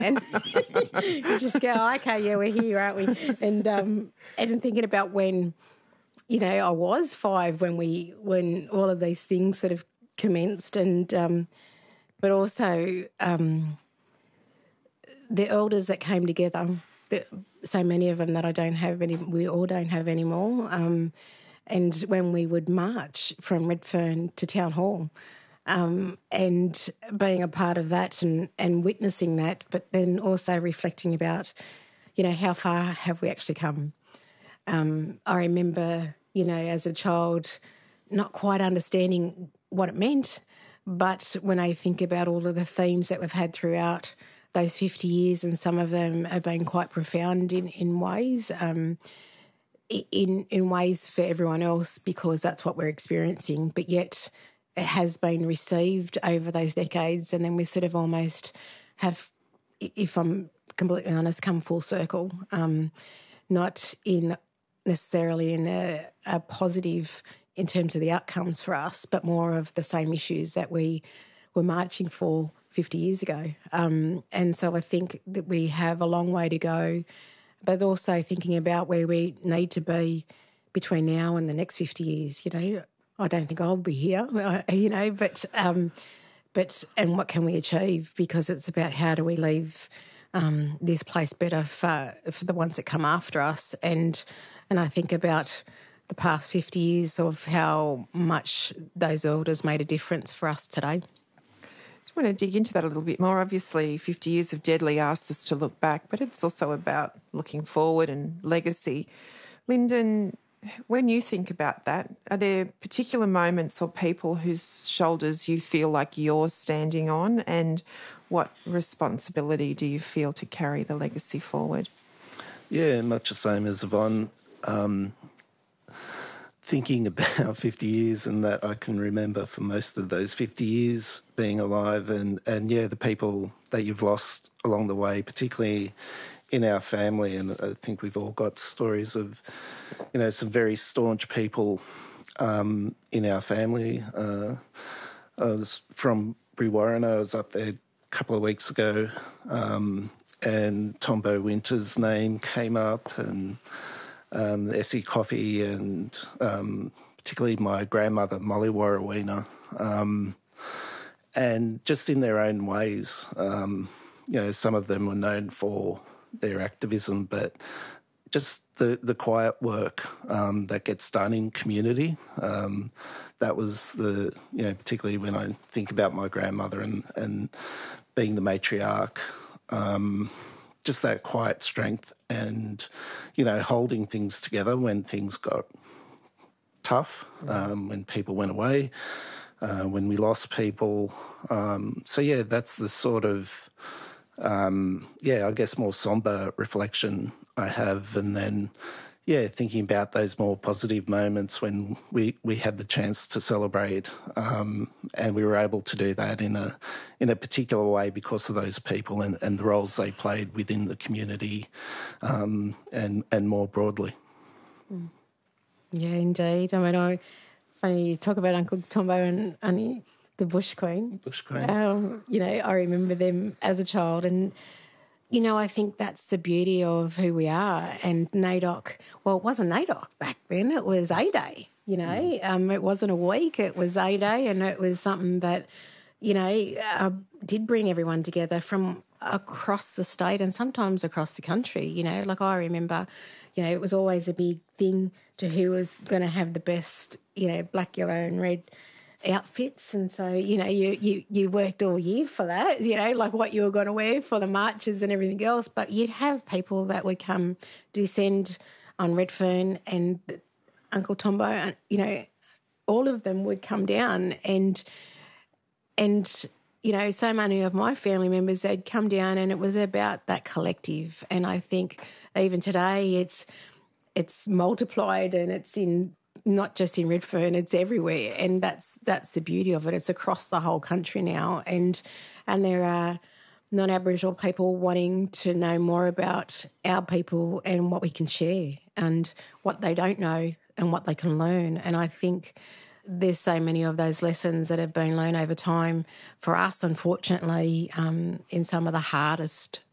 And you just go, oh, okay, yeah, we're here, aren't we? And thinking about when, I was 5 when all of these things sort of commenced, and but also the elders that came together, so many of them that we all don't have anymore. And when we would march from Redfern to Town Hall, and being a part of that and witnessing that, but then also reflecting about, how far have we actually come? I remember, as a child, not quite understanding what it meant, but when I think about all of the themes that we've had throughout those 50 years, and some of them have been quite profound in ways, in ways for everyone else because that's what we're experiencing, but yet it has been received over those decades, and then we sort of almost have, if I'm completely honest, come full circle, not in necessarily in a positive in terms of the outcomes for us, but more of the same issues that we were marching for 50 years ago. And so I think that we have a long way to go, but also thinking about where we need to be between now and the next 50 years. I don't think I'll be here, but and what can we achieve? Because it's about how do we leave this place better for the ones that come after us. And I think about the past 50 years of how much those elders made a difference for us today. I want to dig into that a little bit more. Obviously, 50 years of Deadly asks us to look back, but it's also about looking forward and legacy. Lyndon, when you think about that, are there particular moments or people whose shoulders you feel like you're standing on, and what responsibility do you feel to carry the legacy forward? Yeah, much the same as Yvonne. Thinking about 50 years and that I can remember for most of those 50 years being alive, and the people that you've lost along the way, particularly in our family. And I think we've all got stories of, some very staunch people in our family. I was from Brewarrina. I was up there a couple of weeks ago, and Tombo Winter's name came up, and Essie Coffey, and particularly my grandmother, Molly Warrawina, and just in their own ways. Some of them were known for their activism, but just the quiet work that gets done in community. That was particularly when I think about my grandmother and being the matriarch, just that quiet strength and, holding things together when things got tough, when people went away, when we lost people. That's the sort of, I guess more sombre reflection I have. And then, thinking about those more positive moments when we had the chance to celebrate, and we were able to do that in a particular way because of those people and the roles they played within the community, and more broadly. Yeah, indeed. I mean, funny you talk about Uncle Tombo and Annie, the Bush Queen. Bush Queen. I remember them as a child, and I think that's the beauty of who we are. And NAIDOC, well, it wasn't NAIDOC back then, it was A-Day, It wasn't a week, it was A-Day, and it was something that, did bring everyone together from across the state and sometimes across the country, Like I remember, it was always a big thing to who was going to have the best, black, yellow and red outfits, and so you worked all year for that, like what you were going to wear for the marches and everything else. But you'd have people that would come descend on Redfern, and Uncle Tombo, and all of them would come down, and so many of my family members, they'd come down, and it was about that collective. And I think even today it's multiplied, and it's in not just in Redfern, it's everywhere, and that's the beauty of it. It's across the whole country now, and there are non-Aboriginal people wanting to know more about our people and what we can share and what they don't know and what they can learn. And I think there's so many of those lessons that have been learned over time for us, unfortunately, in some of the hardest